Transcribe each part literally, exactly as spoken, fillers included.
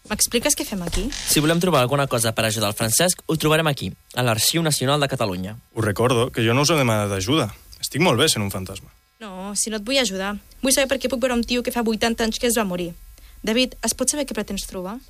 M'expliques què fem aquí? Si volem trobar alguna cosa per ajudar el Francesc, ho trobarem aquí, a l'Arxiu Nacional de Catalunya. Us recordo que jo no us he demanat ajuda. Estic molt bé sent un fantasma. No, si no et vull ajudar. Vull saber per què puc veure un tio que fa vuitanta anys que es va morir. David, es pot saber què pretens trobar?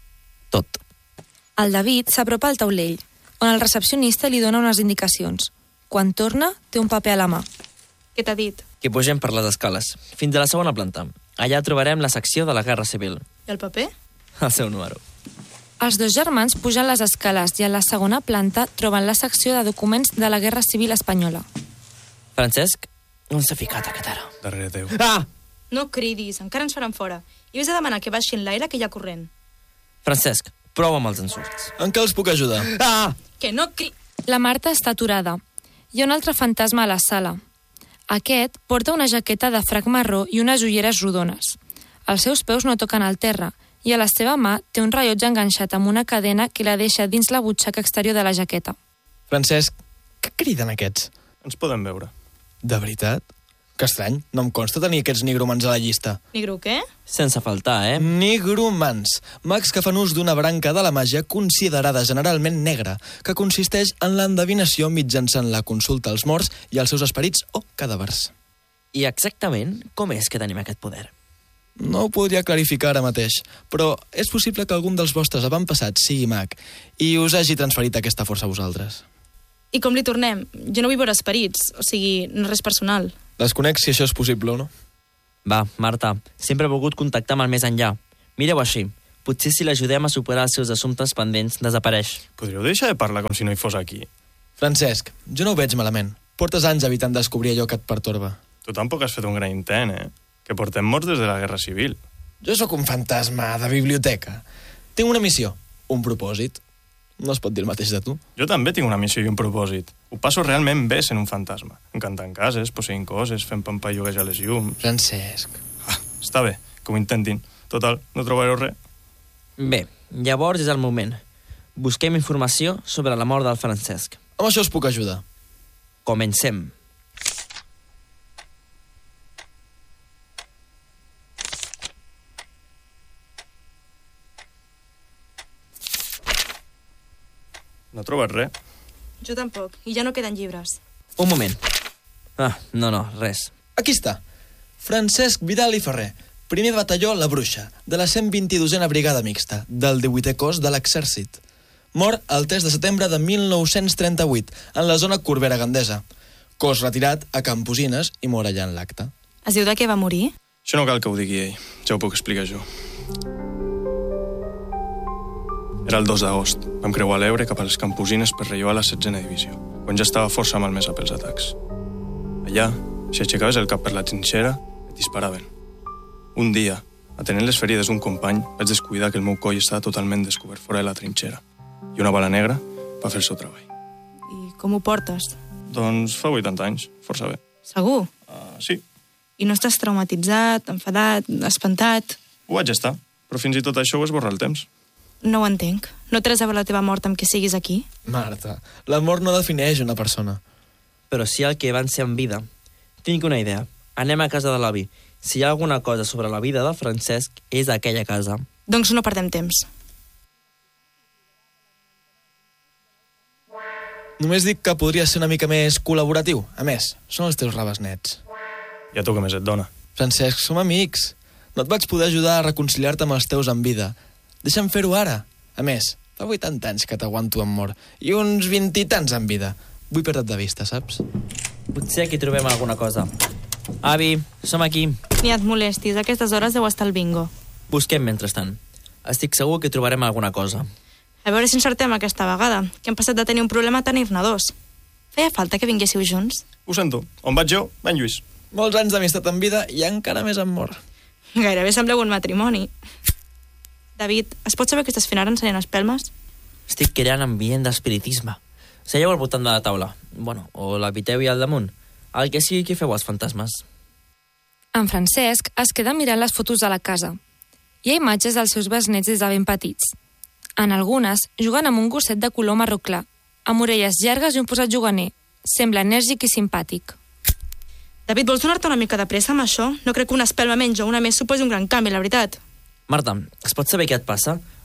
Tot. El David s'apropa al taulell, on el recepcionista li dona unes indicacions. Quan torna, té un paper a la mà. Què t'ha dit? Que pugem per les escales, fins a la segona planta. Allà trobarem la secció de la Guerra Civil. I el paper? El seu número. Els dos germans pugen les escales i a la segona planta troben la secció de documents de la Guerra Civil Espanyola. Francesc, on s'ha ficat aquest ara? Darrere teu. Ah! No cridis, encara ens faran fora. I vés a demanar que baixin l'aire que hi ha corrent. Francesc, prova amb els ensurts. En què els puc ajudar? Ah! Que no cri... La Marta està aturada. Hi ha un altre fantasma a la sala. Aquest porta una jaqueta de frac marró i unes ulleres rodones. Els seus peus no toquen al terra i a la seva mà té un rellotge enganxat amb una cadena que la deixa dins la butxaca exterior de la jaqueta. Francesc, què criden aquests? Ens podem veure. De veritat? Que estrany, no em consta tenir aquests nigromans a la llista. Nigro què? Sense faltar, eh? Nigromans, mags que fan ús d'una branca de la màgia considerada generalment negra, que consisteix en l'endevinació mitjançant la consulta als morts i als seus esperits o cadàvers. I exactament com és que tenim aquest poder? No ho podria clarificar ara mateix, però és possible que algun dels vostres avantpassats sigui mag i us hagi transferit aquesta força a vosaltres. I com li tornem? Jo no vull veure esperits, o sigui, no res personal. Desconec si això és possible o no. Va, Marta, sempre he volgut contactar amb el més enllà. Mireu així, potser si l'ajudem a superar els seus assumptes pendents, desapareix. Podríeu deixar de parlar com si no hi fos aquí? Francesc, jo no ho veig malament. Portes anys evitant descobrir allò que et pertorba. Tu tampoc has fet un gran intent, eh? Que portem morts des de la Guerra Civil. Jo sóc un fantasma de biblioteca. Tinc una missió, un propòsit. No es pot dir el mateix de tu. Jo també tinc una missió i un propòsit. Ho passo realment bé sent un fantasma. Encantant cases, posseint coses, fent pampalluguejar les llums... Francesc... Ah, està bé, que ho intentin. Total, no trobareu res. Bé, llavors és el moment. Busquem informació sobre la mort del Francesc. Amb això us puc ajudar. Comencem. No he trobat res. Jo tampoc, i ja no queden llibres. Un moment. Ah, no, no, res. Aquí està. Francesc Vidal i Ferrer, primer batalló La Bruixa, de la cent vint-i-dosena Brigada Mixta, del divuitè cos de l'Exèrcit. Mor el tres de setembre de mil nou-cents trenta-vuit, en la zona Corbera Gandesa. Cos retirat a Camposines i mor allà en l'acte. Es diu de què va morir? Això no cal que ho digui ell. Ja ho puc explicar jo. Era el dos d'agost. Vam creuar l'Ebre cap a les Camposines per relloar la setzena divisió, quan ja estava força malmesa pels atacs. Allà, si aixecaves el cap per la trinxera, et disparaven. Un dia, atenent les ferides d'un company, vaig descuidar que el meu coll estava totalment descobert fora de la trinxera, i una bala negra va fer el seu treball. I com ho portes? Doncs fa vuitanta anys, força bé. Segur? Uh, sí, I no estàs traumatitzat, enfadat, espantat? ho vaig estar, però fins i tot això ho esborra el temps. No ho entenc. No té res a veure la teva mort amb que siguis aquí? Marta, la mort no defineix una persona. Però si el que van ser en vida. Tinc una idea. Anem a casa de l'avi. Si hi ha alguna cosa sobre la vida del Francesc, és a aquella casa. Doncs no perdem temps. Només dic que podria ser una mica més col·laboratiu. A més, són els teus raves nets. I a tu què més et dona? Francesc, som amics. No et vaig poder ajudar a reconciliar-te amb els teus en vida. Deixa'm fer-ho ara. A més, fa vuitanta anys que t'aguanto en mort i uns vint i tants en vida. Vull perdre't de vista, saps? Potser aquí trobem alguna cosa. Avi, som aquí. Ni et molestis, a aquestes hores deu estar el bingo. Busquem mentrestant. Estic segur que trobarem alguna cosa. A veure si encertem aquesta vegada, que hem passat de tenir un problema a tenir-ne dos. Feia falta que vinguéssiu junts? Ho sento. On vaig jo, va en Lluís. Molts anys d'amistat en vida i encara més en mort. Gairebé sembleu un matrimoni. David, es pot saber què estàs fent ara ensenyant espelmes? Estic creant ambient d'espiritisme. Seieu al voltant de la taula. Bueno, o l'habiteu i al damunt. El que sigui que feu els fantasmes. En Francesc es queda mirant les fotos de la casa. Hi ha imatges dels seus besnets des de ben petits. En algunes, juguen amb un gosset de color marró clar, amb orelles llargues i un posat juganer. Sembla enèrgic i simpàtic. David, vols donar-te una mica de pressa amb això? No crec que una espelma menys o una més suposi un gran canvi, la veritat. Marta, es pot saber què et passa?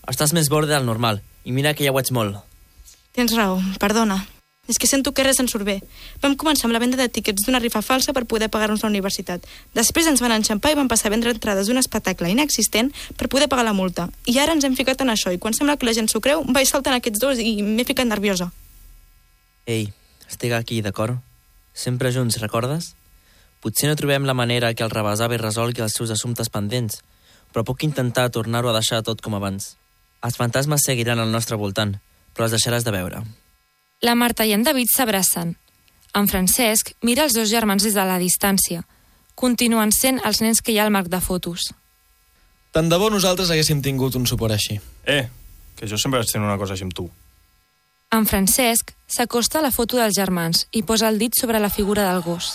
estàs més borde del normal, i mira que ja ho ets molt. Tens raó, perdona. És que sento que res ens surt bé. Vam començar amb la venda de tíquets d'una rifa falsa per poder pagar-nos la universitat. Després ens van enxampar i van passar a vendre entrades d'un espectacle inexistent per poder pagar la multa. I ara ens hem ficat en això, i quan sembla que la gent s'ho creu, vaig saltant aquests dos i m'he ficat nerviosa. Ei, estic aquí, d'acord? Sempre junts, recordes? Potser no trobem la manera que el rebesavi resolgui els seus assumptes pendents, però puc intentar tornar-ho a deixar tot com abans. Els fantasmes seguiran al nostre voltant, però els deixaràs de veure. La Marta i en David s'abracen. En Francesc mira els dos germans des de la distància. Continuen sent els nens que hi ha al marc de fotos. Tant de bo nosaltres haguéssim tingut un suport així. Eh, que jo sempre vaig tenir una cosa així amb tu. En Francesc s'acosta a la foto dels germans i posa el dit sobre la figura del gos.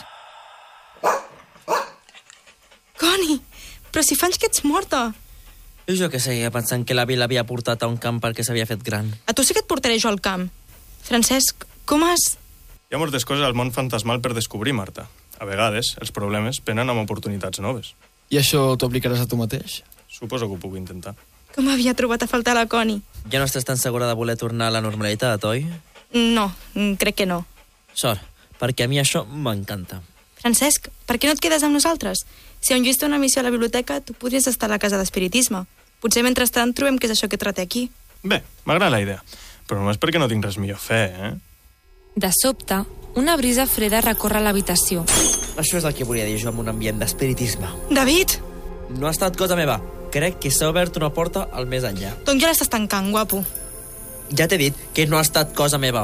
Connie, però si fa anys que ets morta. I jo que seguia pensant que l'avi l'havia portat a un camp perquè s'havia fet gran. A tu sí que et portaré jo al camp. Francesc, com has... Hi ha moltes coses al món fantasmal per descobrir, Marta. A vegades, els problemes venen amb oportunitats noves. I això t'ho aplicaràs a tu mateix? Suposo que ho puc intentar. Com havia trobat a faltar la Connie? Ja no estàs tan segura de voler tornar a la normalitat, oi? No, crec que no. Sort, perquè a mi això m'encanta. Francesc, per què no et quedes amb nosaltres? Si on jo una missió a la biblioteca, tu podries estar a la casa d'espiritisme. Potser mentrestant trobem què és això que trate aquí. Bé, m'agrada la idea, però només perquè no tinc res millor a fer, eh? De sobte, una brisa freda recorre l'habitació. Això és el que volia dir jo amb un ambient d'espiritisme. David! No ha estat cosa meva. Crec que s'ha obert una porta al més enllà. Doncs ja l'estàs tancant, guapo. Ja t'he dit que no ha estat cosa meva.